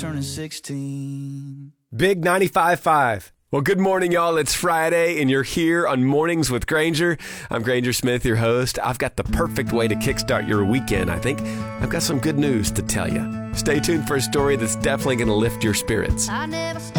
turning 16. Big 95.5. Well, good morning, y'all. It's Friday, and you're here on Mornings with Granger. I'm Granger Smith, your host. I've got the perfect way to kickstart your weekend, I think. I've got some good news to tell you. Stay tuned for a story that's definitely going to lift your spirits. I never